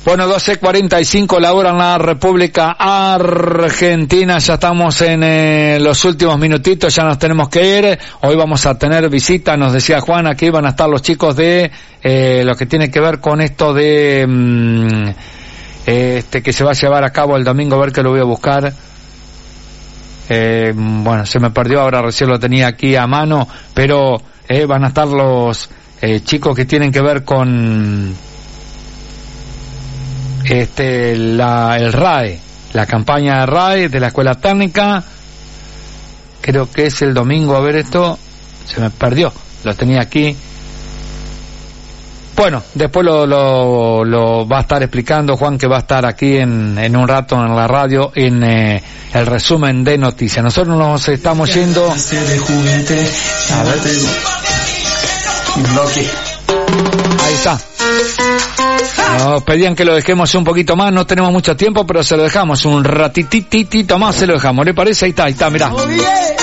Bueno, 12:45 la hora en la República Argentina. Ya estamos en los últimos minutitos, ya nos tenemos que ir. Hoy vamos a tener visita, nos decía Juan, aquí van a estar los chicos de lo que tiene que ver con esto de que se va a llevar a cabo el domingo, a ver que lo voy a buscar. Bueno, se me perdió, ahora recién lo tenía aquí a mano, pero van a estar los chicos que tienen que ver con el RAE, la campaña de RAE de la Escuela Técnica. Creo que es el domingo, a ver, esto se me perdió, lo tenía aquí. Bueno, después lo va a estar explicando Juan, que va a estar aquí en un rato en la radio en el resumen de noticias. Nosotros nos estamos yendo. A ver. Ahí está. Nos pedían que lo dejemos un poquito más, no tenemos mucho tiempo, pero se lo dejamos un ratitito más, se lo dejamos, ¿le parece? Ahí está, mirá.